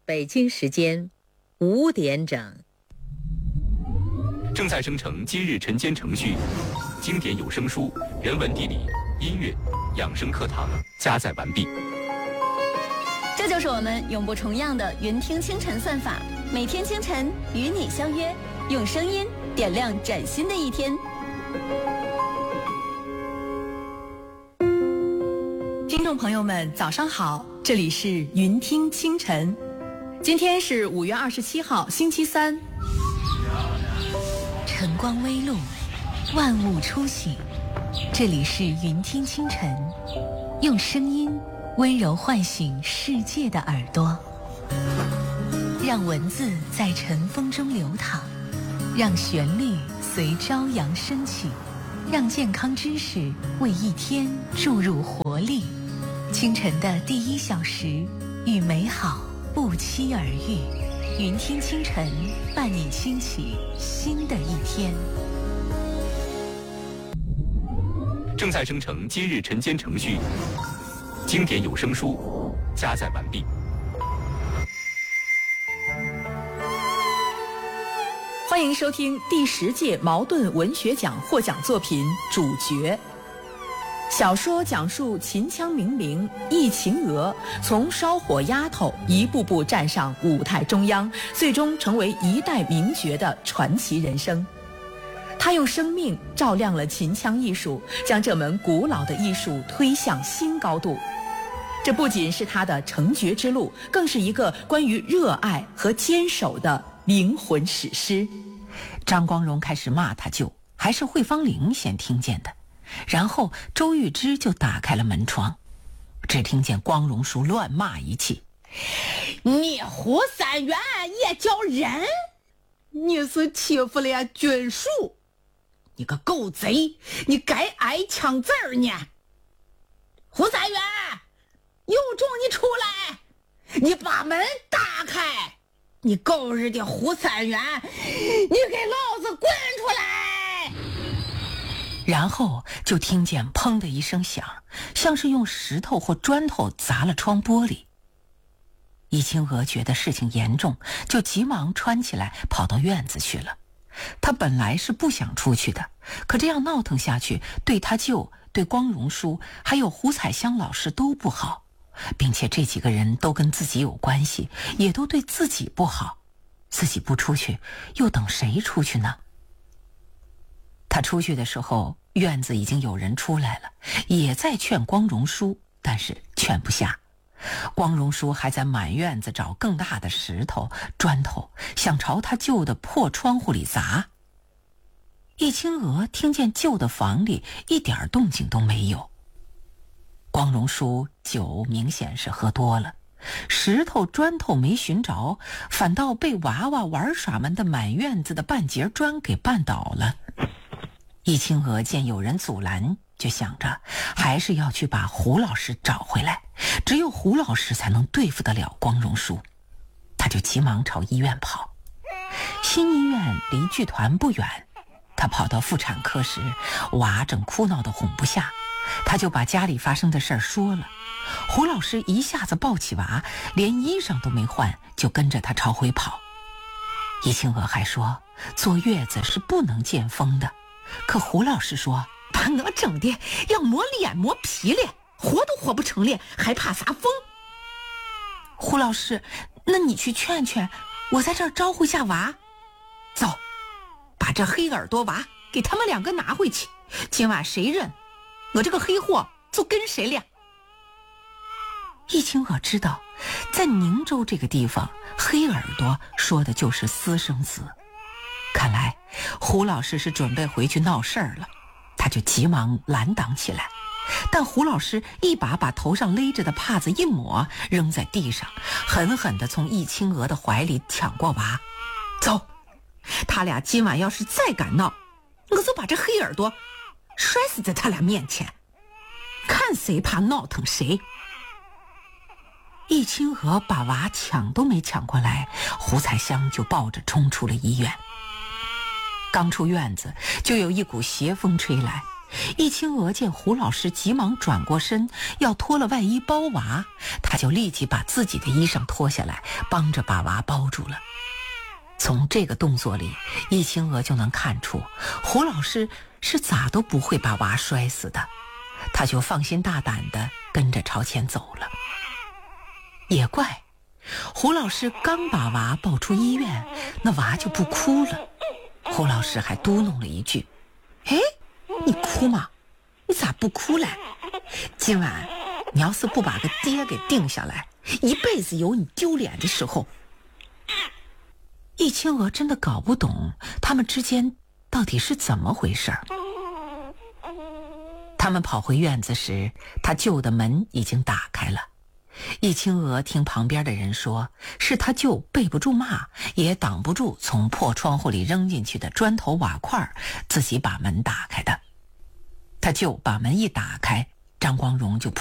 北京时间5点整。 正在生成今日晨间程序，经典有声书、人文地理、音乐、养生课堂加载完毕。 这就是我们永不重样的云听清晨算法，每天清晨与你相约，用声音点亮崭新的一天。 听众朋友们，早上好，这里是云听清晨，今天是5月27号，星期三。 晨光微露，万物初醒，这里是云听清晨，用声音温柔唤醒世界的耳朵，让文字在晨风中流淌，让旋律随朝阳升起，让健康知识为一天注入活力。清晨的第1小时，与美好不期而遇。云听清晨，伴你轻启新的一天。 正在生成今日晨间程序，经典有声书加载完毕。 欢迎收听第10届茅盾文学奖获奖作品《主角》。小说讲述秦腔名伶易秦娥从烧火丫头一步步站上舞台中央，最终成为一代名角的传奇人生。她用生命照亮了秦腔艺术，将这门古老的艺术推向新高度。这不仅是她的成角之路，更是一个关于热爱和坚守的灵魂史诗。 张光荣开始骂他舅，还是惠芳玲先听见的。然后周玉芝就打开了门窗，只听见光荣叔乱骂一气：“ 你胡三元也叫人？你是欺负了军属！你个狗贼，你该挨枪子儿呢！胡三元，有种你出来，你把门打开！你狗日的胡三元，你给老子滚出来！” 然后就听见砰的一声响，像是用石头或砖头砸了窗玻璃。易清娥觉得事情严重，就急忙穿起来跑到院子去了。他本来是不想出去的，可这样闹腾下去，对他舅、对光荣叔还有胡彩香老师都不好，并且这几个人都跟自己有关系，也都对自己不好。自己不出去，又等谁出去呢？他出去的时候，院子已经有人出来了，也在劝光荣叔，但是劝不下。光荣叔还在满院子找更大的石头、砖头，想朝他舅的破窗户里砸。易清娥听见舅的房里一点动静都没有。光荣叔酒明显是喝多了，石头、砖头没寻着，反倒被娃娃玩耍们的满院子的半截砖给绊倒了。易清娥见有人阻拦，就想着还是要去把胡老师找回来，只有胡老师才能对付得了光荣叔。他就急忙朝医院跑。新医院离剧团不远，他跑到妇产科时，娃正哭闹得哄不下，他就把家里发生的事儿说了。胡老师一下子抱起娃，连衣裳都没换，就跟着他朝回跑。易清娥还说坐月子是不能见风的，可胡老师说把我整的要磨脸磨皮了，活都活不成了，还怕啥风？胡老师，那你去劝劝，我在这儿招呼下娃。走，把这黑耳朵娃给他们2个拿回去，今晚谁认，我这个黑货就跟谁了。易清娥知道，在宁州这个地方，黑耳朵说的就是私生子。看来胡老师是准备回去闹事儿了，他就急忙拦挡起来。但胡老师一把头上勒着的帕子一抹，扔在地上，狠狠地从易清娥的怀里抢过娃。走，他俩今晚要是再敢闹，我就把这黑耳朵摔死在他俩面前，看谁怕闹腾谁。易清娥把娃抢都没抢过来，胡彩香就抱着冲出了医院。刚出院子，就有一股邪风吹来， 易清娥见胡老师急忙转过身要脱了外衣包娃，她就立即把自己的衣裳脱下来，帮着把娃包住了。从这个动作里，易清娥就能看出胡老师是咋都不会把娃摔死的，她就放心大胆地跟着朝前走了。也怪，胡老师刚把娃抱出医院，那娃就不哭了。胡老师还嘟哝了一句：“哎，你哭吗？你咋不哭嘞？今晚你要是不把个爹给定下来，一辈子有你丢脸的时候。”易清娥真的搞不懂他们之间到底是怎么回事儿。他们跑回院子时，他舅的门已经打开了。易清娥听旁边的人说，是他舅背不住骂，也挡不住从破窗户里扔进去的砖头瓦块，自己把门打开的。他舅把门一打开，张光荣就